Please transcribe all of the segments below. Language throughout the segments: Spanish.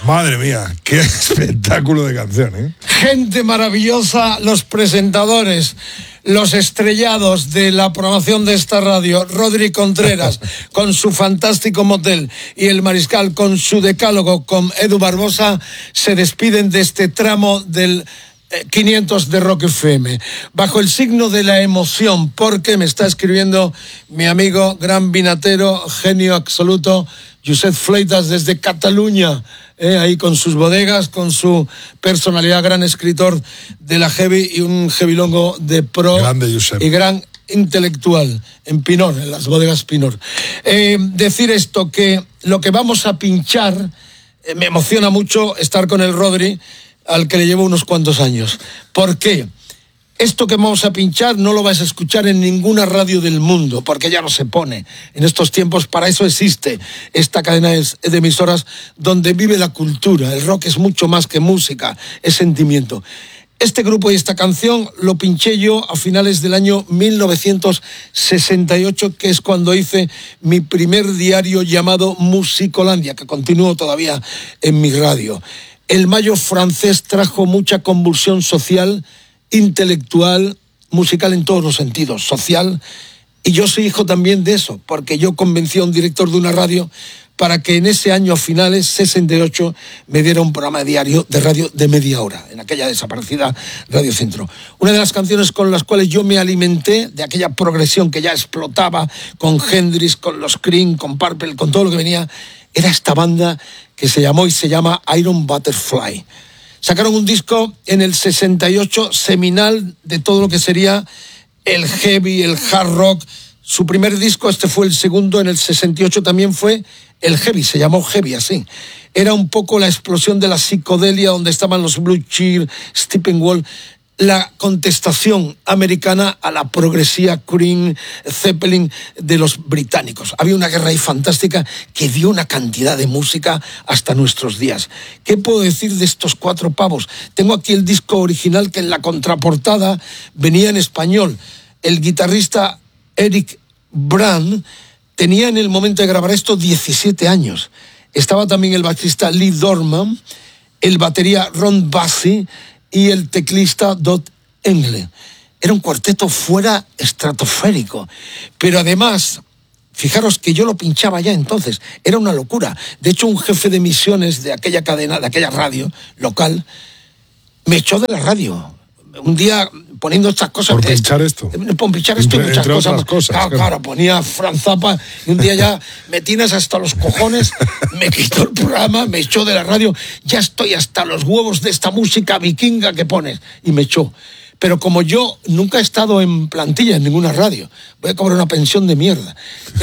Madre mía, qué espectáculo de canción, ¿eh? Gente maravillosa, los presentadores, los estrellados de la programación de esta radio, Rodri Contreras con su fantástico motel y el Mariscal con su decálogo con Edu Barbosa, se despiden de este tramo del 500 de Rock FM, bajo el signo de la emoción, porque me está escribiendo mi amigo, gran vinatero, genio absoluto, Josep Fleitas desde Cataluña, ahí con sus bodegas, con su personalidad, gran escritor de la heavy y un heavylongo de pro. Grande, Josep. Y gran intelectual en Pinor, en las bodegas Pinor. Decir esto, que lo que vamos a pinchar, me emociona mucho estar con el Rodri, al que le llevo unos cuantos años. ¿Por qué? Esto que vamos a pinchar no lo vais a escuchar en ninguna radio del mundo, porque ya no se pone. En estos tiempos, para eso existe esta cadena de emisoras donde vive la cultura. El rock es mucho más que música, es sentimiento. Este grupo y esta canción lo pinché yo a finales del año 1968, que es cuando hice mi primer diario llamado Musicolandia, que continúo todavía en mi radio. El mayo francés trajo mucha convulsión social, intelectual, musical en todos los sentidos, social, y yo soy hijo también de eso, porque yo convencí a un director de una radio para que en ese año a finales, 68, me diera un programa diario de radio de media hora, en aquella desaparecida Radio Centro. Una de las canciones con las cuales yo me alimenté de aquella progresión que ya explotaba con Hendrix, con los Cream, con Purple, con todo lo que venía, era esta banda que se llamó y se llama Iron Butterfly. Sacaron un disco en el 68 seminal de todo lo que sería el heavy, el hard rock. Su primer disco, este fue el segundo, en el 68 también fue el heavy, se llamó heavy así. Era un poco la explosión de la psicodelia, donde estaban los Blue Cheer, Steppenwolf, la contestación americana a la progresía Cream, Zeppelin de los británicos. Había una guerra ahí fantástica que dio una cantidad de música hasta nuestros días. ¿Qué puedo decir de estos cuatro pavos? Tengo aquí el disco original que en la contraportada venía en español. El guitarrista Eric Brand tenía en el momento de grabar esto 17 años. Estaba también el bajista Lee Dorman, el batería Ron Bassi y el teclista Dot Engle. Era un cuarteto fuera estratosférico. Pero además, fijaros que yo lo pinchaba ya entonces. Era una locura. De hecho, un jefe de emisiones de aquella cadena, de aquella radio local, me echó de la radio. Un día poniendo estas cosas. ¿Por pinchar esto? Por pinchar esto y muchas cosas. Claro, ponía Franz Zappa y un día ya me tienes hasta los cojones, me quitó el programa, me echó de la radio, ya estoy hasta los huevos de esta música vikinga que pones, y me echó. Pero como yo nunca he estado en plantilla en ninguna radio, voy a cobrar una pensión de mierda.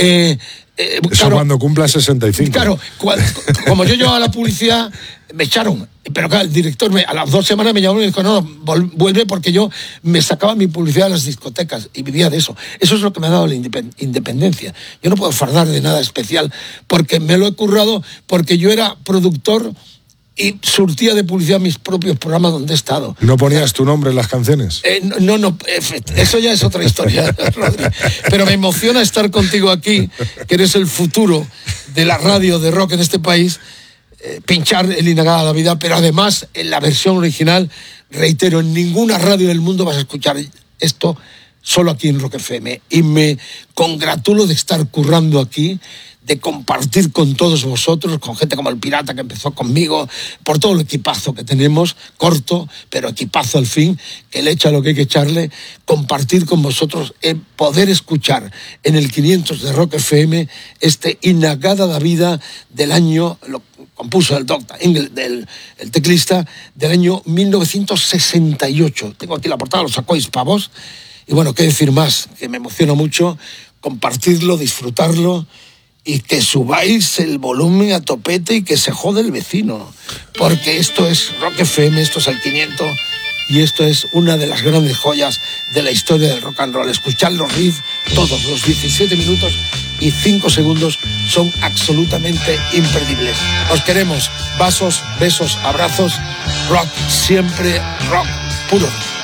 Eso claro, cuando cumpla 65. Claro, como yo llevaba la publicidad, me echaron. Pero claro, el director a las 2 semanas me llamó y me dijo, no, vuelve, porque yo me sacaba mi publicidad de las discotecas y vivía de eso. Eso es lo que me ha dado la independencia. Yo no puedo fardar de nada especial porque me lo he currado, porque yo era productor y surtía de publicidad mis propios programas donde he estado. ¿No ponías tu nombre en las canciones? No, eso ya es otra historia, Rodri. Pero me emociona estar contigo aquí, que eres el futuro de la radio de rock en este país, pinchar el Inagada la Vida, pero además en la versión original, reitero, en ninguna radio del mundo vas a escuchar esto, solo aquí en Rock FM. Y me congratulo de estar currando aquí, de compartir con todos vosotros, con gente como el Pirata que empezó conmigo, por todo el equipazo que tenemos, corto, pero equipazo al fin, que le echa lo que hay que echarle, compartir con vosotros, poder escuchar en el 500 de Rock FM este Inagada da Vida del año, lo compuso el Dr. Engle, el teclista, del año 1968. Tengo aquí la portada, lo sacó Hispavos, y bueno, qué decir más, que me emociona mucho compartirlo, disfrutarlo, y que subáis el volumen a topete y que se jode el vecino, porque esto es Rock FM, esto es el 500 y esto es una de las grandes joyas de la historia del rock and roll. Escuchad los riffs, todos los 17 minutos y 5 segundos son absolutamente imperdibles. Os queremos, besos, abrazos, rock siempre, rock puro.